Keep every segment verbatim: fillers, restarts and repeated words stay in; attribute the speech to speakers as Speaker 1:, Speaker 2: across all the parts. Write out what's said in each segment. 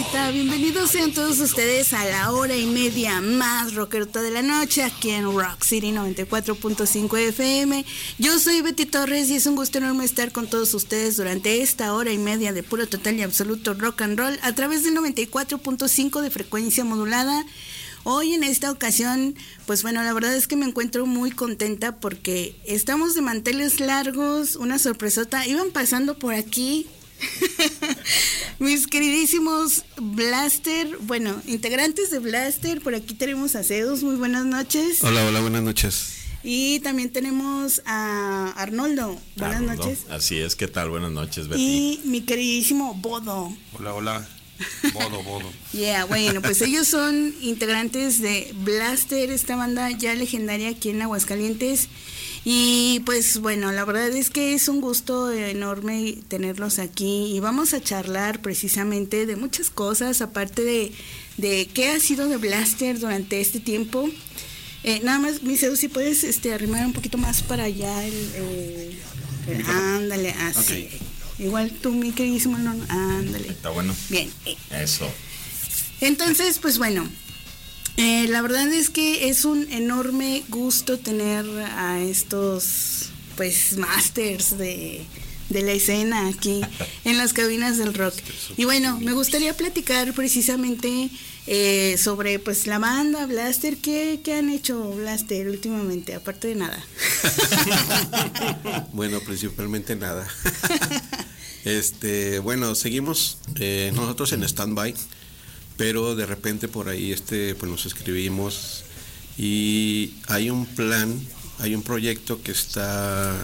Speaker 1: bandita, bienvenidos sean todos ustedes a la hora y media más rockerota de la noche aquí en Rock City noventa y cuatro punto cinco F M. Yo soy Betty Torres y es un gusto enorme estar con todos ustedes durante esta hora y media de puro, total y absoluto rock and roll a través del noventa y cuatro punto cinco de frecuencia modulada. Hoy en esta ocasión, pues bueno, la verdad es que me encuentro muy contenta porque estamos de manteles largos, una sorpresota, iban pasando por aquí mis queridísimos Blaster, bueno, integrantes de Blaster. Por aquí tenemos a Zeus, muy buenas noches.
Speaker 2: Hola, hola, buenas noches.
Speaker 1: Y también tenemos a Arnoldo, buenas
Speaker 3: Arnoldo.
Speaker 1: noches.
Speaker 3: Así es, ¿qué tal? Buenas noches, Betty.
Speaker 1: Y mi queridísimo Bodo.
Speaker 2: Hola, hola. Bodo, Bodo.
Speaker 1: Yeah, bueno, pues ellos son integrantes de Blaster, esta banda ya legendaria aquí en Aguascalientes. Y pues bueno, la verdad es que es un gusto enorme tenerlos aquí y vamos a charlar precisamente de muchas cosas, aparte de, de qué ha sido de Blaster durante este tiempo. Eh, nada más, mi Zeus, si puedes este, arrimar un poquito más para allá el... el, el ándale, así. Okay. Igual tú, mi queridísimo, no, ándale.
Speaker 3: Está bueno.
Speaker 1: Bien.
Speaker 3: Eso.
Speaker 1: Entonces, pues bueno... Eh, la verdad es que es un enorme gusto tener a estos pues masters de, de la escena aquí en las cabinas del rock. Y bueno, me gustaría platicar precisamente eh, sobre pues la banda Blaster. ¿Qué, qué han hecho Blaster últimamente? Aparte de nada.
Speaker 2: Bueno, principalmente nada. Este, bueno, seguimos eh, nosotros en stand-by. Pero de repente por ahí este pues nos escribimos y hay un plan, hay un proyecto que está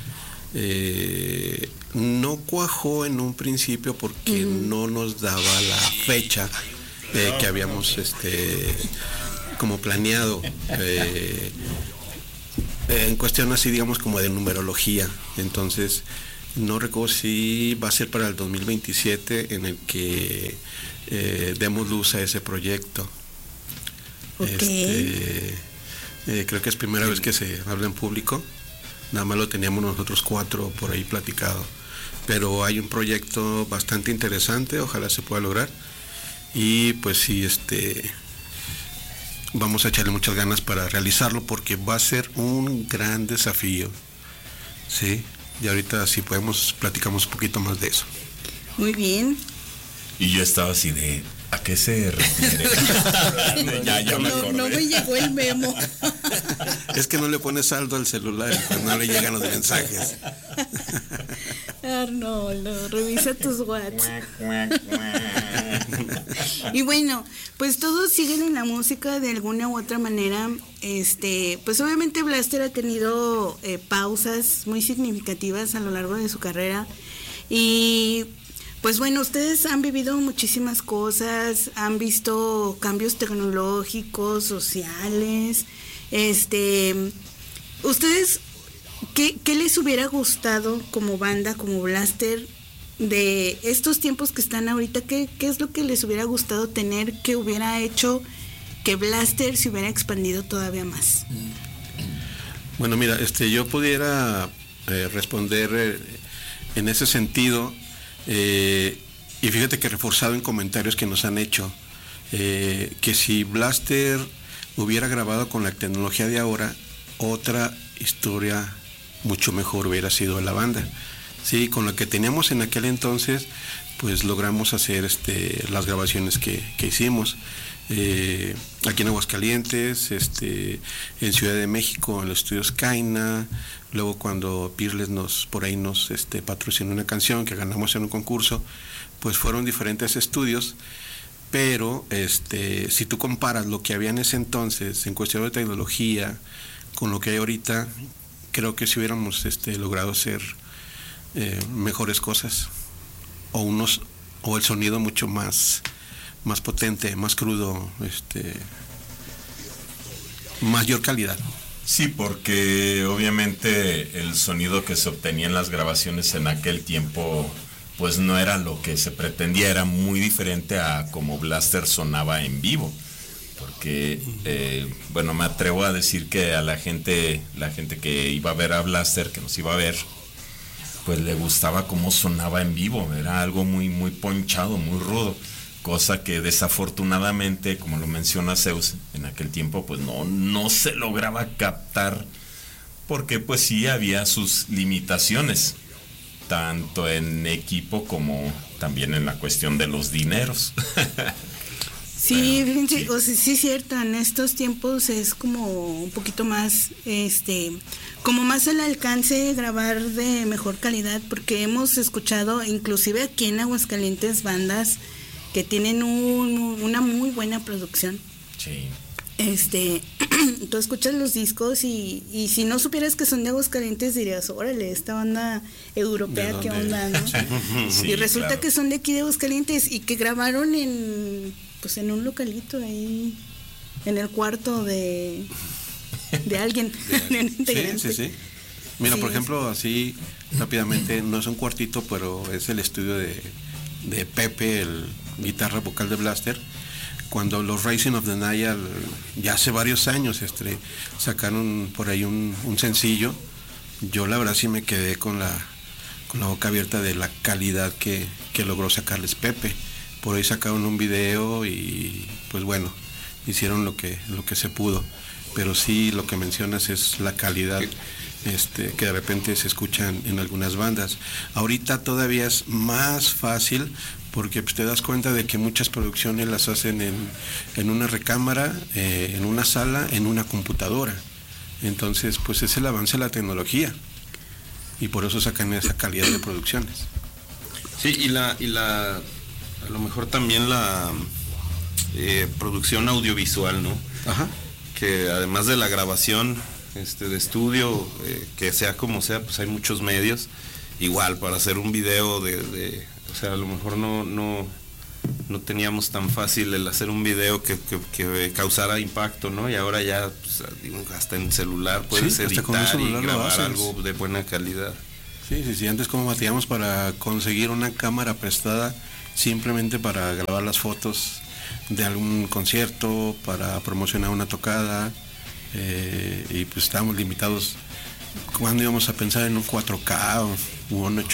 Speaker 2: eh, no cuajó en un principio porque uh-huh. no nos daba la fecha eh, que habíamos este como planeado eh, en cuestión así digamos como de numerología. Entonces no recuerdo si va a ser para el dos mil veintisiete en el que Eh, demos luz a ese proyecto.
Speaker 1: Okay.
Speaker 2: Este, eh, creo que es primera vez que se habla en público. Nada más lo teníamos nosotros cuatro por ahí platicado. Pero hay un proyecto bastante interesante, ojalá se pueda lograr. Y pues sí, este, vamos a echarle muchas ganas para realizarlo porque va a ser un gran desafío. Sí, y ahorita si podemos platicamos un poquito más de eso.
Speaker 1: Muy bien.
Speaker 3: Y yo estaba así de, ¿a qué se refiere? ya, ya me acordé.
Speaker 1: No, no me llegó el memo.
Speaker 2: Es que no le pones saldo al celular, pues no le llegan los mensajes.
Speaker 1: Arnoldo, revisa tus WhatsApp. Y bueno, pues todos siguen en la música de alguna u otra manera. Este, pues obviamente Blaster ha tenido eh, pausas muy significativas a lo largo de su carrera. Y pues bueno, ustedes han vivido muchísimas cosas, han visto cambios tecnológicos, sociales. Este, ustedes, ¿qué, qué les hubiera gustado como banda, como Blaster, de estos tiempos que están ahorita? ¿Qué, qué es lo que les hubiera gustado tener que hubiera hecho que Blaster se hubiera expandido todavía más?
Speaker 2: Bueno, mira, este, yo pudiera eh, responder eh, en ese sentido. Eh, y fíjate que reforzado en comentarios que nos han hecho eh, que si Blaster hubiera grabado con la tecnología de ahora, otra historia mucho mejor hubiera sido la banda. Sí, con lo que teníamos en aquel entonces, pues logramos hacer este, las grabaciones que, que hicimos eh, aquí en Aguascalientes, este, en Ciudad de México, en los estudios Caina. Luego cuando Peerless nos por ahí nos este, patrocinó una canción que ganamos en un concurso, pues fueron diferentes estudios, pero este, si tú comparas lo que había en ese entonces en cuestión de tecnología con lo que hay ahorita, creo que si hubiéramos este, logrado hacer eh, mejores cosas o unos o el sonido mucho más más potente, más crudo, este, mayor calidad.
Speaker 3: Sí, porque obviamente el sonido que se obtenía en las grabaciones en aquel tiempo pues no era lo que se pretendía, era muy diferente a como Blaster sonaba en vivo, porque eh, bueno, me atrevo a decir que a la gente, la gente que iba a ver a Blaster, que nos iba a ver, pues le gustaba cómo sonaba en vivo, era algo muy, muy ponchado, muy rudo. cosa que desafortunadamente, como lo menciona Zeus, en aquel tiempo pues no, no se lograba captar, porque pues sí había sus limitaciones, tanto en equipo como también en la cuestión de los dineros.
Speaker 1: Sí,
Speaker 3: Pero,
Speaker 1: fíjense,
Speaker 3: sí.
Speaker 1: o sea, sí es cierto, en estos tiempos es como un poquito más, este, como más al alcance grabar de mejor calidad, porque hemos escuchado, inclusive aquí en Aguascalientes, bandas que tienen un, una muy buena producción.
Speaker 3: Sí.
Speaker 1: Este, tú escuchas los discos y, y si no supieras que son de Aguascalientes dirías, órale, esta banda europea, ¿qué onda, no?
Speaker 3: Sí,
Speaker 1: Y resulta
Speaker 3: claro.
Speaker 1: que son de aquí de Aguascalientes y que grabaron en, pues en un localito ahí, en el cuarto de, de alguien, de un
Speaker 2: Sí,
Speaker 1: integrante.
Speaker 2: sí, sí. Mira,
Speaker 1: Sí,
Speaker 2: por
Speaker 1: es-
Speaker 2: ejemplo, así rápidamente, no es un cuartito, pero es el estudio de, de Pepe, el guitarra vocal de Blaster. Cuando los Rising of the Nile, ya hace varios años, este, sacaron por ahí un, un sencillo, yo la verdad sí me quedé con la, con la boca abierta de la calidad que, que logró sacarles Pepe. Por ahí sacaron un video y pues bueno, hicieron lo que, lo que se pudo. Pero sí, lo que mencionas es la calidad este, que de repente se escuchan en algunas bandas. Ahorita todavía es más fácil porque pues, te das cuenta de que muchas producciones las hacen en, en una recámara, eh, en una sala, en una computadora. Entonces, pues es el avance de la tecnología y por eso sacan esa calidad de producciones.
Speaker 4: Sí, y la, y la, a lo mejor también la eh, producción audiovisual, ¿no?
Speaker 2: Ajá.
Speaker 4: Que además de la grabación este, de estudio, eh, que sea como sea, pues hay muchos medios. Igual, para hacer un video de, de o sea, a lo mejor no, no, no teníamos tan fácil el hacer un video que, que, que causara impacto, ¿no? Y ahora ya, pues, digo, hasta en celular puedes
Speaker 2: Sí, hasta con un
Speaker 4: editar y
Speaker 2: celular lo
Speaker 4: grabar
Speaker 2: haces.
Speaker 4: algo de buena calidad.
Speaker 2: Sí, sí, sí, antes como batíamos para conseguir una cámara prestada simplemente para grabar las fotos de algún concierto, para promocionar una tocada, eh, y pues estábamos limitados. ¿Cuándo íbamos a pensar en un cuatro K o un